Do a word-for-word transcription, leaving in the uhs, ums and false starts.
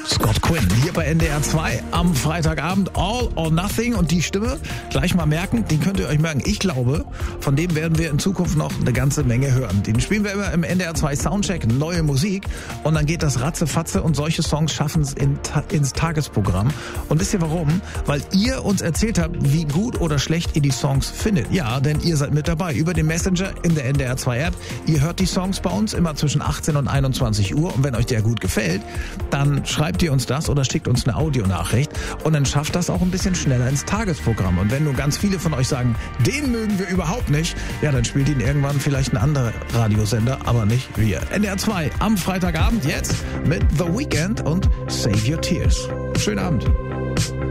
Scott Quinn hier bei N D R zwei am Freitagabend. All or Nothing. Und die Stimme, gleich mal merken, den könnt ihr euch merken. Ich glaube, von dem werden wir in Zukunft noch eine ganze Menge hören. Den spielen wir immer im N D R zwei Soundcheck, neue Musik. Und dann geht das ratzefatze und solche Songs schaffen es in, ins Tagesprogramm. Und wisst ihr warum? Weil ihr uns erzählt habt, wie gut oder schlecht ihr die Songs findet. Ja, denn ihr seid mit dabei. Über den Messenger in der N D R zwei App. Ihr hört die Songs bei uns immer zwischen achtzehn und einundzwanzig Uhr. Und wenn euch der gut gefällt, dann schreibt ihr uns das oder schickt uns eine Audionachricht. Und dann schafft das auch ein bisschen schneller ins Tagesprogramm. Und wenn nun ganz viele von euch sagen, den mögen wir überhaupt nicht, ja, dann spielt ihn irgendwann vielleicht ein anderer Radiosender, aber nicht wir. N D R zwei am Freitagabend jetzt mit The Weeknd und Save Your Tears. Schönen Abend.